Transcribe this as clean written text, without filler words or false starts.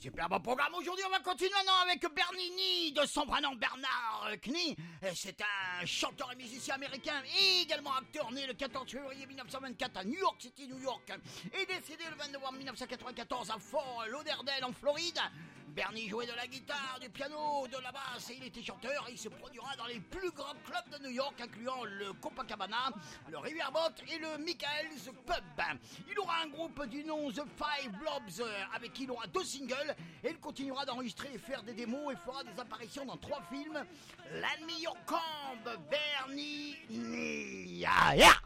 Super bon programme. Aujourd'hui, on va continuer maintenant avec Bernini, de son vrai nom Bernard Knie. C'est un chanteur et musicien américain, également acteur, né le 14 février 1924 à New York City, New York, et décédé le 22 novembre 1994 à Fort Lauderdale, en Floride. Bernie jouait de la guitare, du piano, de la basse et il était chanteur. Il se produira dans les plus grands clubs de New York, incluant le Copacabana, le Riverboat et le Michael's Pub. Il aura un groupe du nom The Five Blobs avec qui il aura 2 singles et il continuera d'enregistrer et faire des démos et fera des apparitions dans 3 films. Lend Me Your Comb, Bernie. Yeah, yeah.